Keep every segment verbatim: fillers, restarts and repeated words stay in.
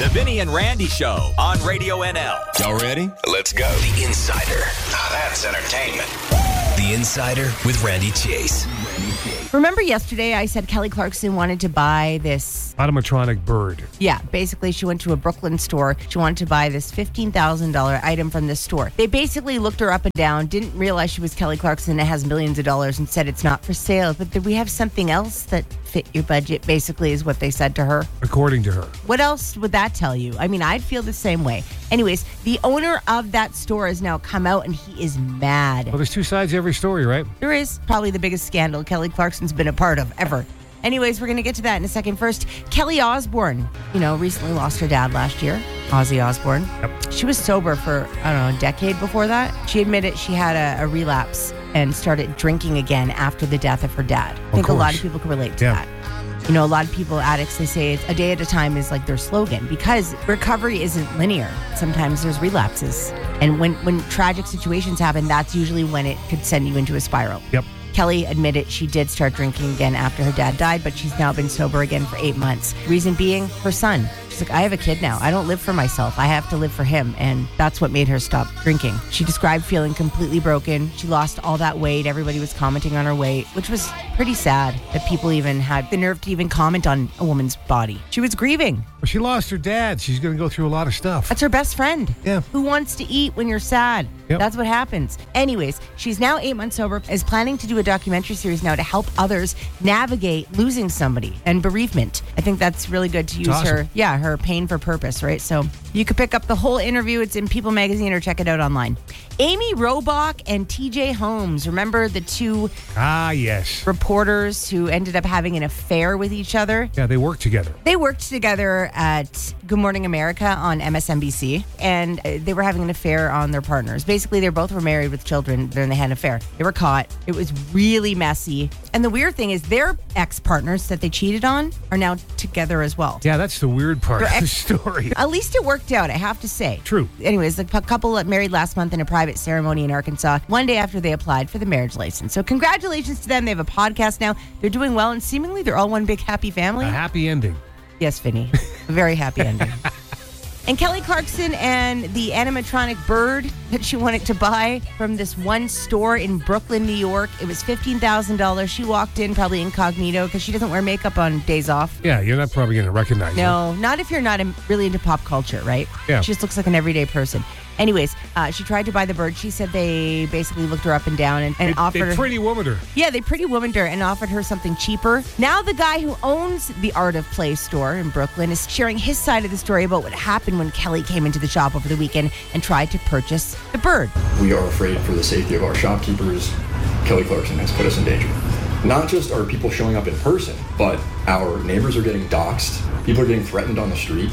The Vinny and Randy Show on Radio N L. Y'all ready? Let's go. The Insider. Now that's entertainment. The Insider with Randy Chase. Remember yesterday I said Kelly Clarkson wanted to buy this automatronic bird. Yeah, basically she went to a Brooklyn store. She wanted to buy this fifteen thousand dollars item from this store. They basically looked her up and down, didn't realize she was Kelly Clarkson that has millions of dollars and said it's not for sale. But did we have something else that fit your budget, basically is what they said to her. According to her. What else would that tell you? I mean, I'd feel the same way. Anyways, the owner of that store has now come out and he is mad. Well, there's two sides to every story, right? There is. Probably the biggest scandal Kelly Clarkson's been a part of ever. Anyways, we're going to get to that in a second. First, Kelly Osbourne, you know, recently lost her dad last year, Ozzy Osbourne. Yep. She was sober for, I don't know, a decade before that. She admitted she had a, a relapse and started drinking again after the death of her dad. I think a lot of people can relate to yeah. that. You know, a lot of people, addicts, they say it's a day at a time is like their slogan because recovery isn't linear. Sometimes there's relapses. And when, when tragic situations happen, that's usually when it could send you into a spiral. Yep. Kelly admitted she did start drinking again after her dad died, but she's now been sober again for eight months. Reason being, her son. She's like, I have a kid now. I don't live for myself. I have to live for him. And that's what made her stop drinking. She described feeling completely broken. She lost all that weight. Everybody was commenting on her weight, which was pretty sad that people even had the nerve to even comment on a woman's body. She was grieving. Well, she lost her dad. She's going to go through a lot of stuff. That's her best friend. Yeah. Who wants to eat when you're sad? Yep. That's what happens. Anyways, she's now eight months sober, is planning to do a documentary series now to help others navigate losing somebody and bereavement. I think that's really good to use awesome. her, yeah, her pain for purpose, right? So you could pick up the whole interview. It's in People Magazine or check it out online. Amy Robach and T J Holmes. Remember the two Ah, yes. reporters who ended up having an affair with each other? Yeah, they work together. They worked together at Good Morning America on M S N B C, and uh, they were having an affair on their partners. Basically, they both were married with children, then they had an affair. They were caught. It was really messy. And the weird thing is their ex-partners that they cheated on are now together as well. Yeah, that's the weird part Their of the ex- story. At least it worked out, I have to say. True. Anyways, the p- couple that married last month in a private ceremony in Arkansas, one day after they applied for the marriage license. So congratulations to them. They have a podcast now. They're doing well, and seemingly they're all one big happy family. A happy ending. Yes, Vinny. A very happy ending. And Kelly Clarkson and the animatronic bird that she wanted to buy from this one store in Brooklyn, New York. It was fifteen thousand dollars. She walked in probably incognito because she doesn't wear makeup on days off. Yeah, you're not probably going to recognize her. No, not if you're not in, really into pop culture, right? Yeah. She just looks like an everyday person. Anyways, uh, she tried to buy the bird. She said they basically looked her up and down and, and They, offered they her... pretty womaned her. Yeah, they pretty womaned her and offered her something cheaper. Now the guy who owns the Art of Play store in Brooklyn is sharing his side of the story about what happened when Kelly came into the shop over the weekend and tried to purchase the bird. We are afraid for the safety of our shopkeepers. Kelly Clarkson has put us in danger. Not just are people showing up in person, but our neighbors are getting doxxed. People are getting threatened on the street.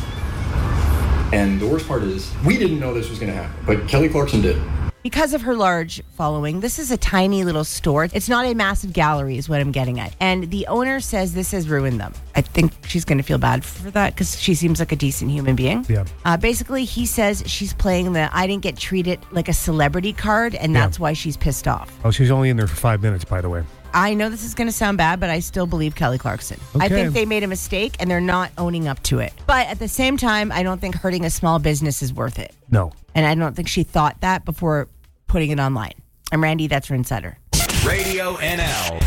And the worst part is, we didn't know this was going to happen, but Kelly Clarkson did. Because of her large following, this is a tiny little store. It's not a massive gallery is what I'm getting at. And the owner says this has ruined them. I think she's going to feel bad for that because she seems like a decent human being. Yeah. Uh, basically, he says she's playing the I didn't get treated like a celebrity card, and Yeah. that's why she's pissed off. Oh, she's only in there for five minutes, by the way. I know this is going to sound bad, but I still believe Kelly Clarkson. I Okay. think they made a mistake, and they're not owning up to it. But at the same time, I don't think hurting a small business is worth it. No. And I don't think she thought that before putting it online. I'm Randy, that's her insider. Radio N L.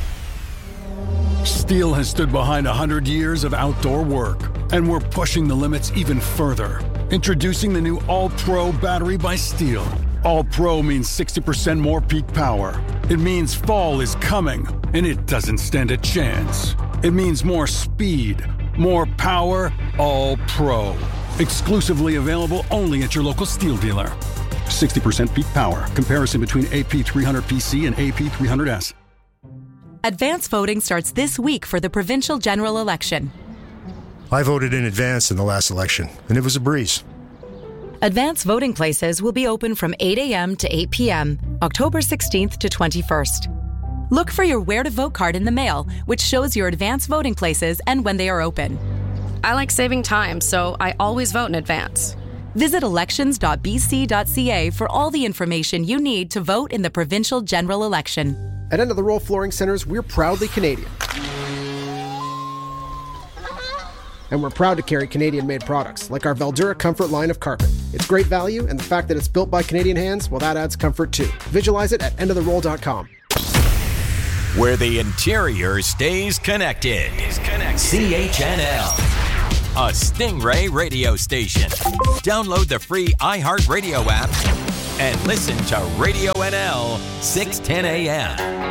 Steel has stood behind one hundred years of outdoor work, and we're pushing the limits even further. Introducing the new All-Pro battery by Steel. All-Pro means sixty percent more peak power. It means fall is coming, and it doesn't stand a chance. It means more speed, more power, All-Pro. Exclusively available only at your local Steel dealer. sixty percent peak power. Comparison between A P three hundred P C and A P three hundred S. Advance voting starts this week for the provincial general election. I voted in advance in the last election, and it was a breeze. Advance voting places will be open from eight a.m. to eight p.m., October sixteenth to twenty-first. Look for your Where to Vote card in the mail, which shows your advance voting places and when they are open. I like saving time, so I always vote in advance. Visit elections dot b c dot c a for all the information you need to vote in the provincial general election. At End of the Roll Flooring Centers, we're proudly Canadian. And we're proud to carry Canadian-made products, like our Veldura Comfort line of carpet. It's great value, and the fact that it's built by Canadian hands, well, that adds comfort too. Visualize it at end of the roll dot com. Where the interior stays connected. Is connected. C H N L, a Stingray radio station. Download the free iHeartRadio app and listen to Radio N L six ten a.m.